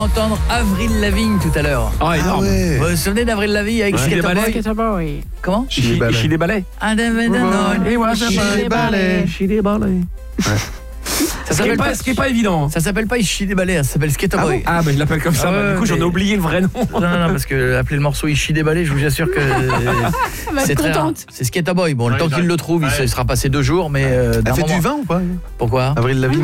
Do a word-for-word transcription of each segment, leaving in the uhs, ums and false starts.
Entendre Avril Lavigne tout à l'heure. Oh, énorme. Ah ouais. Vous vous souvenez d'Avril Lavigne avec Ouais. Skater Skater Boy? Skater Boy. Comment? Chili ballet. Chili ballet. Ah, da, da, da, da. Et voilà, ça Chili s'appelle ballet. Chili ballet. Ça Ce qui est s'appelle pas, pas, ce qui est pas évident. ça s'appelle pas Ishii Ballet, ça s'appelle Skater Ah, Boy. bon ah bah je l'appelle comme ça. Ah bah, ouais, du coup, j'en ai mais- oublié le vrai nom. Non, non, non, parce que appeler le morceau Ishii Ballet, je vous assure que Elle va c'est être très rare. contente. C'est Skater Boy. Bon, le Ouais, temps qu'il j'arrive. le trouve, il Ouais. se sera passé deux jours, mais euh, d'un Elle fait moment. du vin ou pas Pourquoi? Avril Lavigne.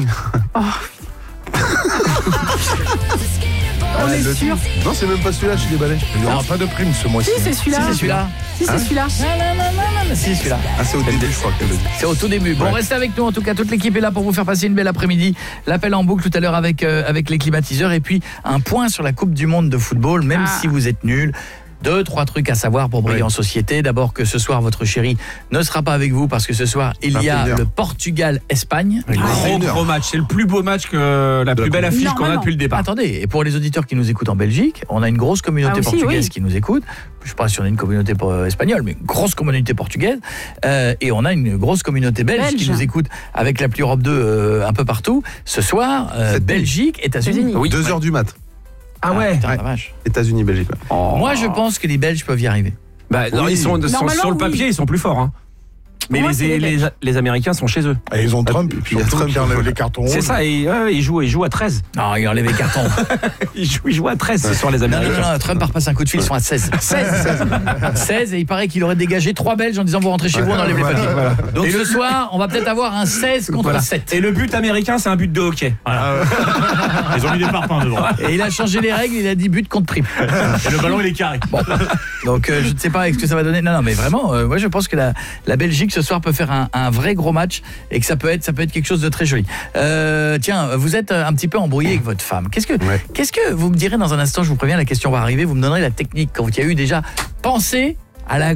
On Ah, est le- sûr. Non, c'est même pas celui-là, Chili ballet. Il n'y aura pas de prime ce mois-ci. Si, c'est celui-là. Si, c'est celui-là. Si, c'est celui-là. Non, non, non, non, non, si, c'est celui-là. Ah, c'est au début, je crois qu'elle le dit. C'est au tout début. Bon, Ouais. restez avec nous. En tout cas, toute l'équipe est là pour vous faire passer une belle après-midi. L'appel en boucle tout à l'heure avec, euh, avec les climatiseurs. Et puis, un point sur la Coupe du Monde de football, même Ah. si vous êtes nuls. Deux, trois trucs à savoir pour briller Ouais. en société. D'abord que ce soir, votre chérie ne sera pas avec vous parce que ce soir, il y a vingt et une heures. le Portugal-Espagne. Un gros gros match. C'est le plus beau match que la plus belle affiche qu'on a Normalement. depuis le départ. Attendez, et pour les auditeurs qui nous écoutent en Belgique, on a une grosse communauté Ah, aussi, portugaise oui. qui nous écoute. Je ne sais pas si on a une communauté euh, espagnole, mais une grosse communauté portugaise. Euh, et on a une grosse communauté belge, Belge. qui nous écoute avec l'appli Europe deux euh, un peu partout. Ce soir, euh, Cette nuit. Belgique, États-Unis. États-Unis. Oui. Deux heures du mat. Ah ouais. putain, Ouais. la vache. États-Unis, Belgique. ouais. Oh. Moi, je pense que les Belges peuvent y arriver. Bah, non, Oui. ils sont, sont- Normalement, sur le oui. papier, ils sont plus forts. Hein. Mais Moi, les, c'est les les, Belges. les Américains sont chez eux. Et ils ont Trump, puis puis il y a surtout Trump, qui enlève ouais. les cartons rouges. C'est ça, et, ouais, ils, jouent, ils jouent à treize. Non, il enlève les cartons. Ils jouent, ils jouent à treize ce soir, les Non, non, Américains. non, non, Trump a repassé un coup de fil, ils sont à seize. seize. seize, et il paraît qu'il aurait dégagé trois Belges en disant vous rentrez chez vous, on enlève les Voilà, papiers. voilà. Donc ce soir, on va peut-être avoir un seize contre Voilà. sept. Et le but américain, c'est un but de hockey. Ils ont mis des parpaings devant. Et il a changé les règles, il a dit but contre triple. Et le ballon, il est carré. Bon. Donc euh, je ne sais pas ce que ça va donner. Non, non, mais vraiment, euh, moi je pense que la, la Belgique ce soir peut faire un, un vrai gros match et que ça peut être, ça peut être quelque chose de très joli. Euh, tiens, vous êtes un petit peu embrouillé avec votre femme. Qu'est-ce que, Ouais. qu'est-ce que vous me direz dans un instant? Je vous préviens, la question va arriver. Vous me donnerez la technique quand il y a eu déjà pensé à la